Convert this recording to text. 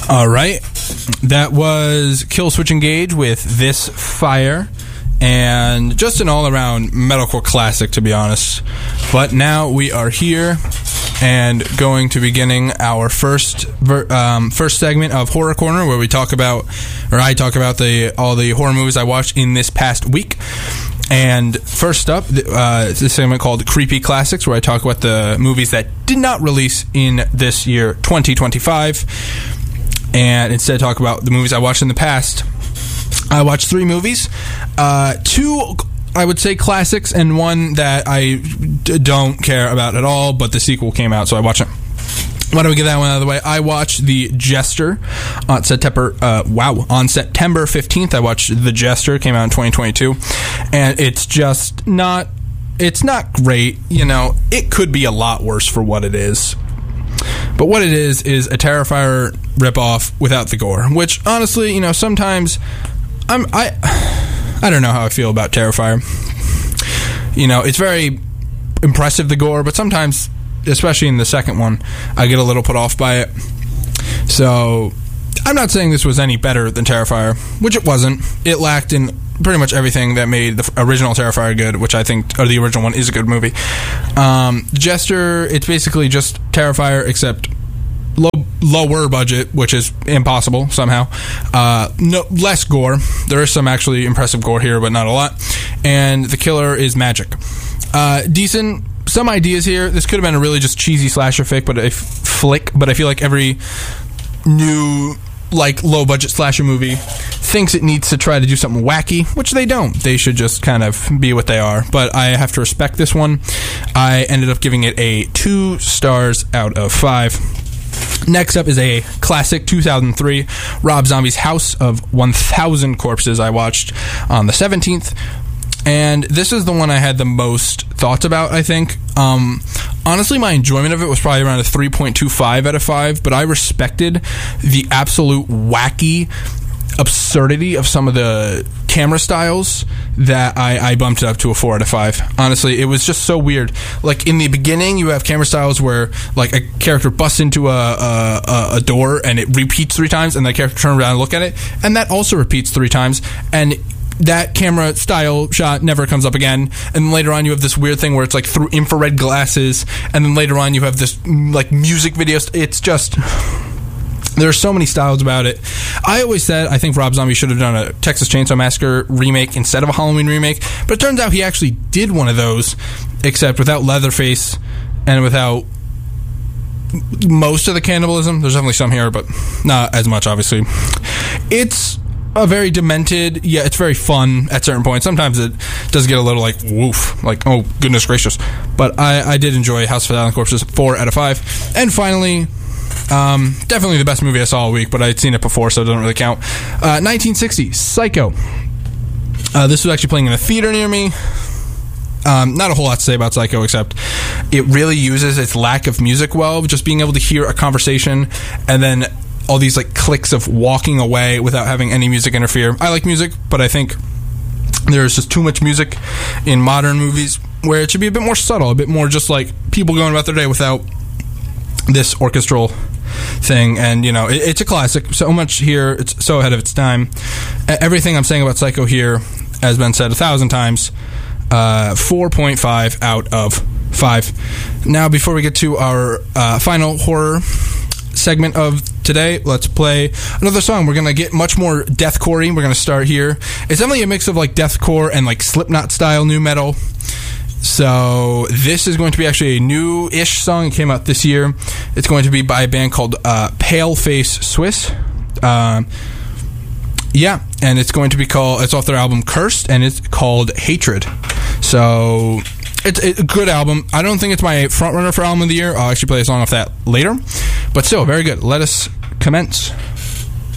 All right. That was Killswitch Engage with This Fire. And just an all-around metalcore classic, to be honest. But now we are here and going to beginning our first segment of Horror Corner, where I talk about all the horror movies I watched in this past week. And first up, this segment called Creepy Classics, where I talk about the movies that did not release in this year, 2025, and instead talk about the movies I watched in the past. I watched 3 movies, 2, I would say, classics, and one that I don't care about at all, but the sequel came out, so I watched it. Why don't we get that one out of the way? I watched The Jester on September 15th. I watched The Jester. It came out in 2022. And it's just not... It's not great. You know, it could be a lot worse for what it is. But what it is a Terrifier ripoff without the gore. Which, honestly, you know, sometimes... I don't know how I feel about Terrifier. You know, it's very impressive, the gore, but sometimes... especially in the second one, I get a little put off by it. So, I'm not saying this was any better than Terrifier, which it wasn't. It lacked in pretty much everything that made the original Terrifier good, which I think, or the original one, is a good movie. Jester, it's basically just Terrifier, except lower budget, which is impossible somehow. No less gore. There is some actually impressive gore here, but not a lot. And the killer is magic. Decent. Some ideas here. This could have been a really just cheesy slasher flick, but I feel like every new low budget slasher movie thinks it needs to try to do something wacky, which they don't. They should just kind of be what they are. But I have to respect this one. I ended up giving it a 2 stars out of 5. Next up is a classic 2003 Rob Zombie's House of 1,000 Corpses. I watched on the 17th. And this is the one I had the most thoughts about, I think. Honestly, my enjoyment of it was probably around a 3.25 out of 5, but I respected the absolute wacky absurdity of some of the camera styles that I bumped it up to a 4 out of 5. Honestly, it was just so weird. Like, in the beginning, you have camera styles where, like, a character busts into a door and it repeats 3 times, and the character turns around and look at it, and that also repeats 3 times, and that camera style shot never comes up again. And then later on you have this weird thing where it's like through infrared glasses, and then later on you have this like music videos. It's just, there are so many styles about it. I always said I think Rob Zombie should have done a Texas Chainsaw Massacre remake instead of a Halloween remake, but it turns out he actually did one of those, except without Leatherface and without most of the cannibalism. There's definitely some here, but not as much, obviously. It's a very demented, yeah, it's very fun at certain points. Sometimes it does get a little like woof, like, oh goodness gracious. But I did enjoy House of 1,000 Corpses, 4 out of 5. And finally, definitely the best movie I saw all week, but I'd seen it before, so it doesn't really count. 1960, Psycho. This was actually playing in a theater near me. Not a whole lot to say about Psycho, except it really uses its lack of music well, just being able to hear a conversation and then all these like clicks of walking away without having any music interfere. I like music, but I think there's just too much music in modern movies where it should be a bit more subtle, a bit more just like people going about their day without this orchestral thing. And, you know, it's a classic. So much here, it's so ahead of its time. Everything I'm saying about Psycho here has been said 1,000 times. 4.5 out of 5. Now, before we get to our final horror segment of today, let's play another song. We're gonna get much more deathcore-y. We're gonna start here. It's definitely a mix of like deathcore and like Slipknot style new metal. So this is going to be actually a new-ish song. It came out this year. It's going to be by a band called Paleface Swiss. Yeah, and it's going to be called, it's off their album Cursed, and it's called Hatred. So it's a good album. I don't think it's my front runner for album of the year. I'll actually play a song off that later, but still very good. Let us commence.